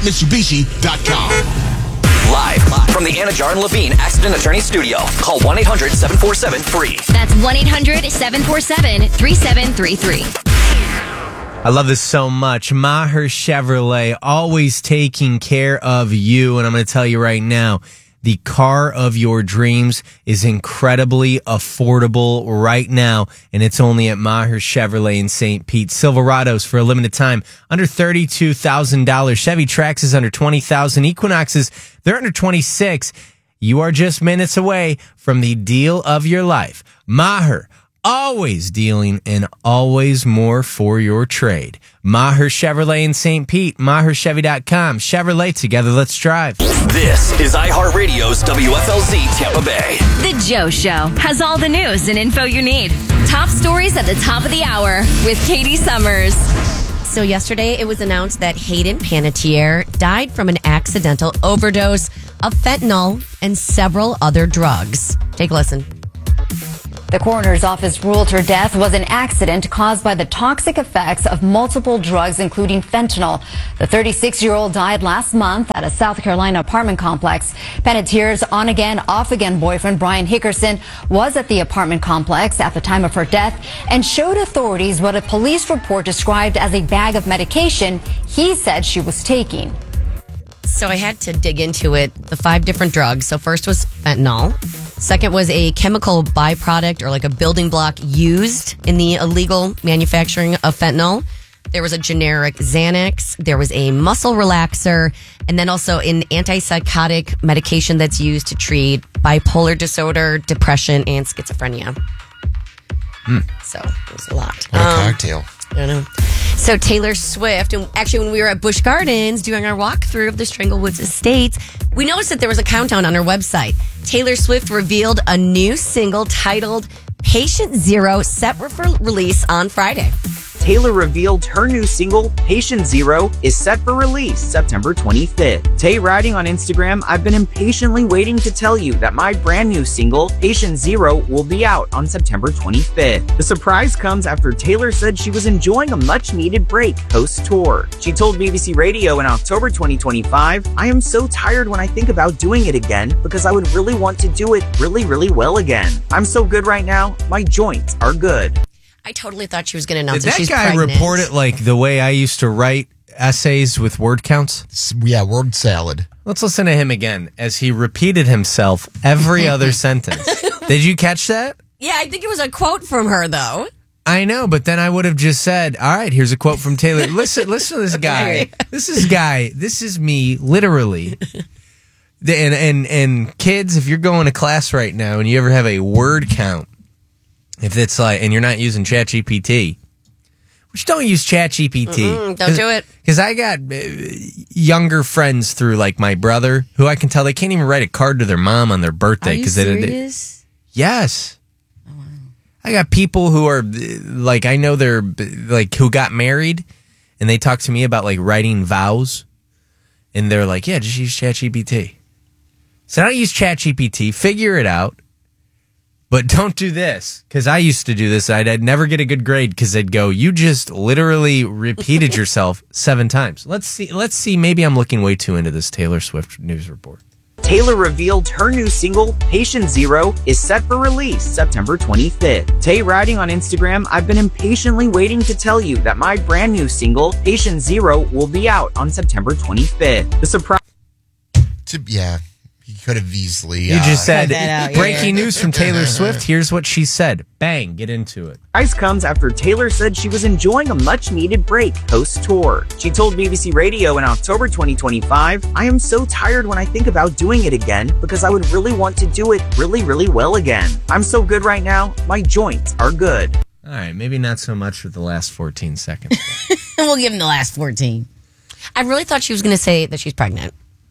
MidSubishi.com. Live from the Anna Jar and Levine Accident Attorney Studio. Call 1-800-747-FREE. That's 1-800-747-3733. I love this so much. Maher Chevrolet, always taking care of you. And I'm going to tell you right now, the car of your dreams is incredibly affordable right now, and it's only at Maher Chevrolet in St. Pete. Silverados for a limited time, under $32,000. Chevy Trax is under $20,000. Equinoxes, they're under $26,000. You are just minutes away from the deal of your life. Maher, always dealing and always more for your trade. Maher Chevrolet in St. Pete, MaherChevy.com. Chevrolet, together, let's drive. This is iHeartRadio's WFLZ Tampa Bay. The Joe Show has all the news and info you need. Top stories at the top of the hour with Katie Summers. So yesterday it was announced that Hayden Panettiere died from an accidental overdose of fentanyl and several other drugs. Take a listen. The coroner's office ruled her death was an accident caused by the toxic effects of multiple drugs, including fentanyl. The 36-year-old died last month at a South Carolina apartment complex. Panettiere's on-again, off-again boyfriend, Brian Hickerson, was at the apartment complex at the time of her death and showed authorities what a police report described as a bag of medication he said she was taking. So I had to dig into it, the 5 different drugs. So first was fentanyl. Second was a chemical byproduct or like a building block used in the illegal manufacturing of fentanyl. There was a generic Xanax. There was a muscle relaxer. And then also an antipsychotic medication that's used to treat bipolar disorder, depression, and schizophrenia. So it was a lot. What a cocktail. I don't know. So Taylor Swift, and actually when we were at Busch Gardens doing our walkthrough of the Stranglewoods Estates, we noticed that there was a countdown on her website. Taylor Swift revealed a new single titled Patient Zero, set for release on Friday. Taylor revealed her new single, Patient Zero, is set for release September 25th. Tay writing on Instagram, I've been impatiently waiting to tell you that my brand new single, Patient Zero, will be out on September 25th. The surprise comes after Taylor said she was enjoying a much-needed break post-tour. She told BBC Radio in October 2025, I am so tired when I think about doing it again because I would really want to do it really, really well again. I'm so good right now, my joints are good. I totally thought she was going to announce Did that she's that guy pregnant. report it like the way I used to write essays with word counts? Yeah, word salad. Let's listen to him again as he repeated himself every other sentence. Did you catch that? Yeah, I think it was a quote from her, though. I know, but then I would have just said, all right, here's a quote from Taylor. Listen to this guy. This is me, literally. And kids, if you're going to class right now and you ever have a word count, if it's like, and you're not using ChatGPT, which don't use ChatGPT. Don't do it. Because I got younger friends through like my brother who I can tell they can't even write a card to their mom on their birthday. Are you serious? Yes. Oh, wow. I got people who are like, I know they're like, who got married and they talk to me about like writing vows and they're like, yeah, just use ChatGPT. So don't use ChatGPT, figure it out. But don't do this, because I used to do this. I'd never get a good grade because they'd go, you just literally repeated yourself 7 times. Let's see. Maybe I'm looking way too into this Taylor Swift news report. Taylor revealed her new single, Patient Zero, is set for release September 25th. Tay writing on Instagram, I've been impatiently waiting to tell you that my brand new single, Patient Zero, will be out on September 25th. The surprise... Yeah. He could have easily... You just said, breaking news from Taylor Swift. Here's what she said. Bang, get into it. Surprise comes after Taylor said she was enjoying a much-needed break post-tour. She told BBC Radio in October 2025, I am so tired when I think about doing it again because I would really want to do it really, really well again. I'm so good right now, my joints are good. All right, maybe not so much for the last 14 seconds. We'll give him the last 14. I really thought she was going to say that she's pregnant.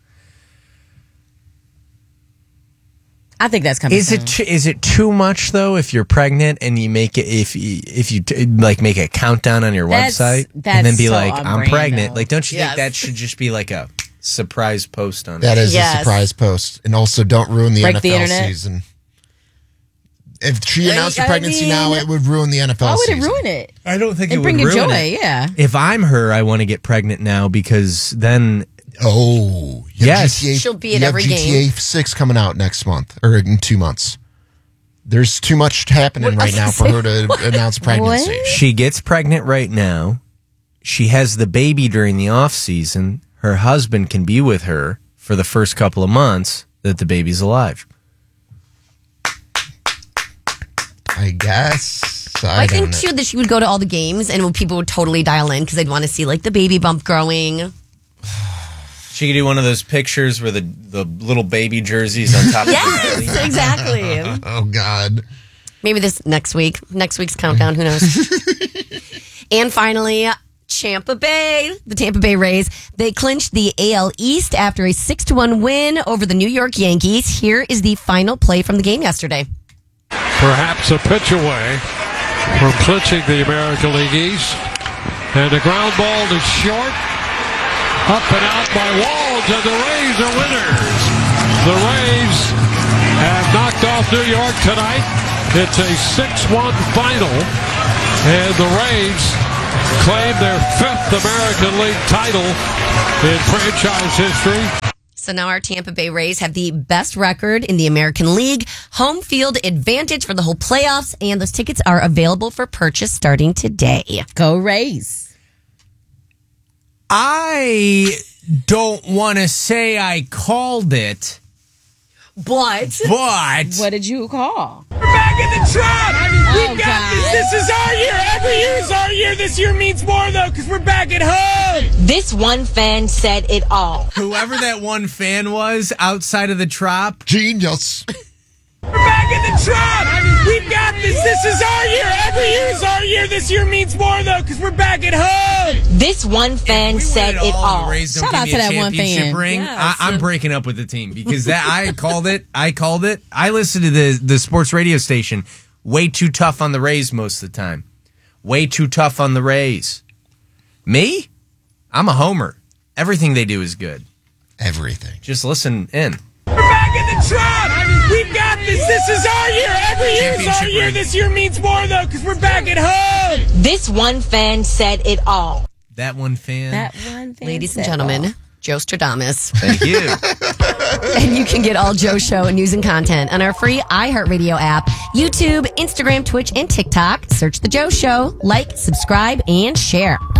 I think that's coming. Is it too much though if you're pregnant and you make it if you like make a countdown on your website and then be so like I'm pregnant? though. Like, don't you think that should just be like a surprise post on That it? is a surprise post, and also don't ruin the Break NFL the internet. season. If she announced her pregnancy now, it would ruin the NFL Why would season. it ruin it? I don't think it It'd would bring you ruin joy, it. yeah. If I'm her, I want to get pregnant now because then Oh, Yes. She'll be at you every have GTA 6 coming out next month or in 2 months. There's too much happening right now for her to announce pregnancy. She gets pregnant right now. She has the baby during the off season. Her husband can be with her for the first couple of months that the baby's alive. I guess. I think too that she would go to all the games and people would totally dial in because they'd want to see like the baby bump growing. She could do one of those pictures where the little baby jerseys on top of the belly. Yes, exactly. Oh, God. Maybe this next week. Next week's countdown. Who knows? And finally, Tampa Bay. The Tampa Bay Rays. They clinched the AL East after a 6-1 win over the New York Yankees. Here is the final play from the game yesterday. Perhaps a pitch away from clinching the American League East. And the ground ball is short. Up and out by Walls, and the Rays are winners. The Rays have knocked off New York tonight. It's a 6-1 final, and the Rays claim their 5th American League title in franchise history. So now our Tampa Bay Rays have the best record in the American League, home field advantage for the whole playoffs, and those tickets are available for purchase starting today. Go Rays. I don't want to say I called it, but What did you call? We're back in the trap. We've got God. this. This is our year. Every year is our year. This year means more, though, because we're back at home. This one fan said it all. whoever that one fan was outside of the Trop. Genius. We're back in the trap. We've got this. This is our year. Every year is our year. This year means more, though, because we're back at home. This one fan said it all. The Rays don't Shout give out me to a that one championship fan. ring. Yes. I'm breaking up with the team because that I called it. I listened to the sports radio station. Way too tough on the Rays most of the time. Way too tough on the Rays. Me? I'm a homer. Everything they do is good. Everything. Just listen in. We're back in the trap. We've got this. This is our year. Every year is our Championship year. ring. This year means more, though, because we're back at home. This one fan said it all. That one fan. That one fan. ladies and said gentlemen, all. Joe Stradamus. Thank you. And you can get all Joe Show news and content on our free iHeartRadio app, YouTube, Instagram, Twitch, and TikTok. Search The Joe Show. Like, subscribe, and share.